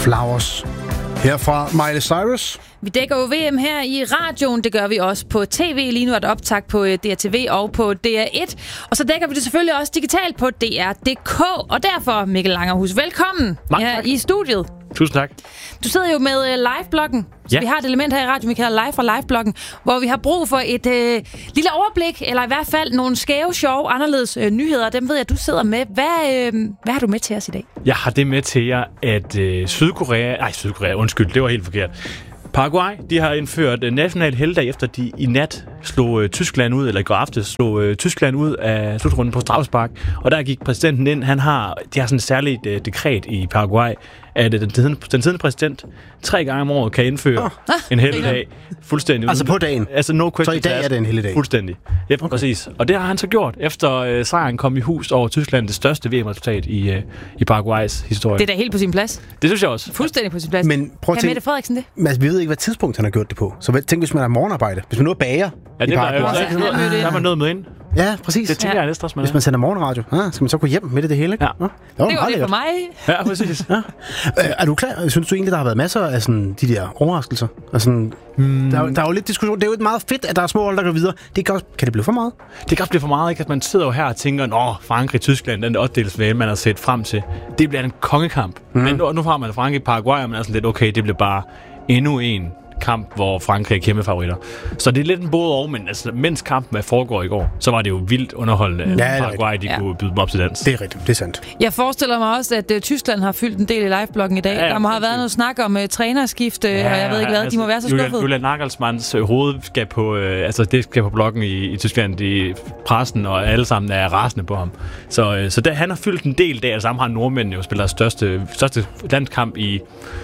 Flowers. Her fra Miley Cyrus. Vi dækker jo VM her i radioen. Det gør vi også på tv. Lige nu er der optag på DRTV og på DR1. Og så dækker vi det selvfølgelig også digitalt på DR.dk. Og derfor, Mikkel Langerhus, velkommen her i studiet. Tusind tak. Du sidder jo med live-bloggen. Ja. Vi har et element her i radio, vi kalder live fra live-bloggen, hvor vi har brug for et lille overblik, eller i hvert fald nogle skæve, sjove, anderledes nyheder. Dem ved jeg, du sidder med. Hvad har du med til os i dag? Jeg har det med til jer, at Sydkorea, undskyld, det var helt forkert. Paraguay, de har indført national helligdag, efter de i nat slog Tyskland ud, eller i går aftes slog Tyskland ud af slutrunden på straffespark. Og der gik præsidenten ind. De har sådan et særligt dekret i Paraguay, at den siddende præsident 3 gange om året kan indføre en helligdag fuldstændig. Altså på dagen? Altså no question. Så i dag er det en helligdag? Fuldstændig. Ja, okay. Præcis. Og det har han så gjort, efter sejren kom i hus over Tyskland, det største VM-resultat i Paraguays historie. Det er da helt på sin plads. Det synes jeg også. Fuldstændig på sin plads. Men prøv at tænke, Mette Frederiksen det? Men vi ved ikke, hvad tidspunkt han har gjort det på. Så tænk, hvis man har morgenarbejde. Hvis man nu er bager i Paraguay. Der er man noget med ind. Ja, præcis. Det tænker jeg næsten også, hvis man sender morgenradio, skal man så gå hjem midt i det hele, ikke? Ja. Det var det for mig. Ja, præcis. Ja. Er du klar? Synes du egentlig, der har været masser af sådan, de der overraskelser? Altså, der er jo lidt diskussion. Det er jo meget fedt, at der er små hold, der går videre. Kan det blive for meget? Det kan også blive for meget, ikke? At man sidder jo her og tænker, Frankrig, Tyskland, den 8-delsfinale, man har set frem til. Det bliver en kongekamp. Men nu har man Frankrig, Paraguay, og man er sådan lidt, okay, det bliver bare endnu en kamp, hvor Frankrig er kæmpe favoritter. Så det er lidt en både og, men altså, mens kampen foregår i går, så var det jo vildt underholdende, at Paraguay kunne byde dem op til dans. Det er rigtigt, det er sandt. Jeg forestiller mig også, at Tyskland har fyldt en del i livebloggen i dag. Der må have været noget snak om trænerskift, og jeg ved ikke hvad. De må være så skuffede. Julian Nagelsmanns hoved skal på, det skal på bloggen i Tyskland, i pressen, og alle sammen er rasende på ham. Så han har fyldt en del dag, og sammen har nordmændene jo spillet største landskamp i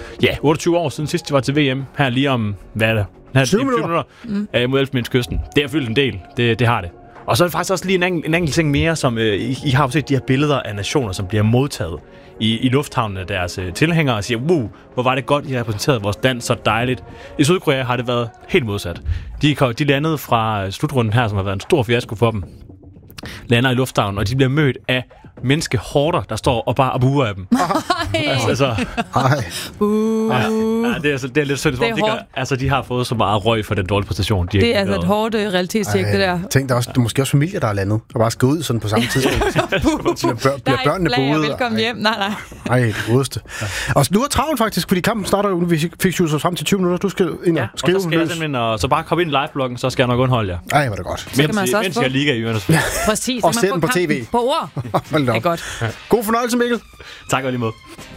28 år siden sidst de var til VM. Her lige om, hvad er det? 20 minutter. Mod Elfenbenskysten. Det har fyldt en del. Det har det. Og så er det faktisk også lige en enkelt ting mere, som I har jo set de her billeder af nationer, som bliver modtaget i lufthavnen af deres tilhængere og siger, hvor var det godt, I har repræsenteret vores land så dejligt. I Sydkorea har det været helt modsat. De landede fra slutrunden her, som har været en stor fiasko for dem, lander i lufthavnen, og de bliver mødt af menneskehorder, der står og bare buer af dem. Det er lidt synd. De har fået så meget røg for den dårlige præstation. Det er altså et hårdt realitetstjek, det der. Tænk, der er måske også familier, der er landet, og bare skal ud sådan på samme tidspunkt. Bliver børnene boet? Velkommen hjem. Nej. Ej, det godeste. Og nu er travlt faktisk, fordi kampen starter jo, vi fik jo så frem til 20 minutter. Du skal ind og skrive. Og så skal jeg simpelthen, så bare komme ind i live-bloggen, så skal jeg nok underholde jer. Ej, hvor er det godt. Mens jeg ligger i ørerne. Præcis. Og se den på tv. På ord. Hold da op. Det er godt. God fornøjelse, Mikkel. Tak og lige måde.